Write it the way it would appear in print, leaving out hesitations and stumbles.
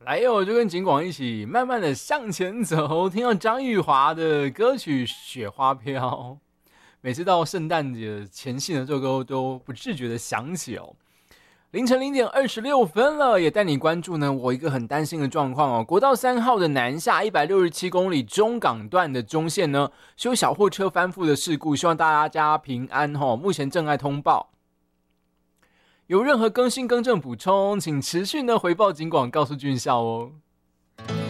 来哟，就跟景广一起慢慢的向前走，听到张玉华的歌曲《雪花飘》，每次到圣诞节前夕呢，这首歌都不自觉的响起哦。凌晨0:26了，也带你关注呢我一个很担心的状况哦。国道3号的南下167公里中港段的中线呢，修小货车翻覆的事故，希望大家平安哦。目前正在通报。有任何更新更正补充，请持续呢回报警广告诉军校哦。